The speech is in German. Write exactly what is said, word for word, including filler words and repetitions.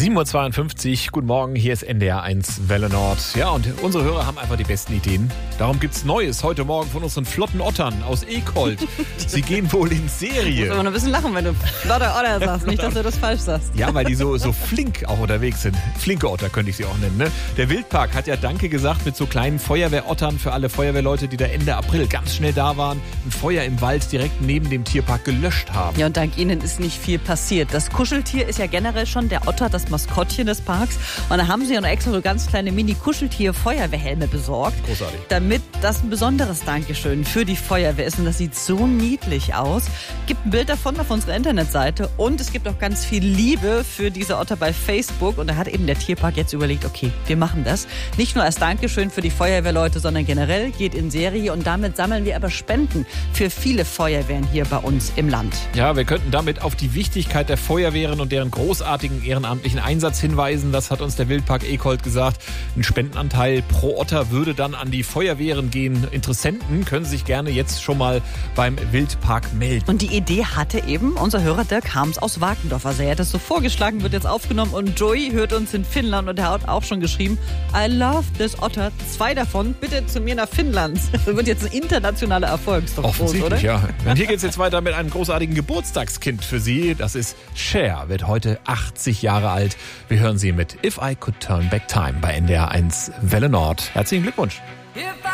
sieben Uhr zweiundfünfzig, guten Morgen, hier ist N D R eins Welle Nord. Ja, und unsere Hörer haben einfach die besten Ideen. Darum gibt's Neues heute Morgen von unseren flotten Ottern aus Ekold. Sie gehen wohl in Serie. Ich muss aber noch ein bisschen lachen, wenn du flotte Otter sagst. Nicht, dass du das falsch sagst. Ja, weil die so, so flink auch unterwegs sind. Flinke Otter könnte ich sie auch nennen. Ne? Der Wildpark hat ja Danke gesagt mit so kleinen Feuerwehrottern für alle Feuerwehrleute, die da Ende April ganz schnell da waren, ein Feuer im Wald direkt neben dem Tierpark gelöscht haben. Ja, und dank ihnen ist nicht viel passiert. Das Kuscheltier ist ja generell schon der Otter, das Maskottchen des Parks. Und da haben sie ja noch extra so ganz kleine Mini-Kuscheltier-Feuerwehrhelme besorgt. Großartig. Damit das ein besonderes Dankeschön für die Feuerwehr ist. Und das sieht so niedlich aus. Gibt ein Bild davon auf unserer Internetseite. Und es gibt auch ganz viel Liebe für diese Otter bei Facebook. Und da hat eben der Tierpark jetzt überlegt, okay, wir machen das. Nicht nur als Dankeschön für die Feuerwehrleute, sondern generell geht in Serie. Und damit sammeln wir aber Spenden für viele Feuerwehren hier bei uns im Land. Ja, wir könnten damit auf die Wichtigkeit der Feuerwehren und deren großartigen ehrenamtlichen Einsatz hinweisen. Das hat uns der Wildpark Ekold gesagt. Ein Spendenanteil pro Otter würde dann an die Feuerwehren gehen. Interessenten können sich gerne jetzt schon mal beim Wildpark melden. Und die Idee hatte eben unser Hörer Dirk Harms aus Wakendorf. Also er hat das so vorgeschlagen, wird jetzt aufgenommen. Und Joey hört uns in Finnland und er hat auch schon geschrieben, I love this Otter. Zwei davon bitte zu mir nach Finnland. Das wird jetzt ein internationaler Erfolg. Ist doch offensichtlich, groß, oder? Ja. Und hier geht es jetzt weiter mit einem großartigen Geburtstagskind für Sie. Das ist Cher, wird heute achtzig Jahre alt. Wir hören sie mit If I Could Turn Back Time bei N D R eins Welle Nord. Herzlichen Glückwunsch. If